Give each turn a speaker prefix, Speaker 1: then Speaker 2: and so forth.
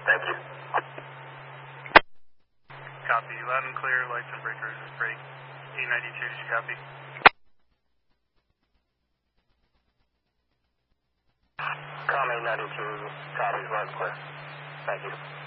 Speaker 1: Thank you.
Speaker 2: Copy. Loud and clear. Lights and breakers is break. 892, did you copy?
Speaker 1: Com 892, copies, loud and clear. Thank you.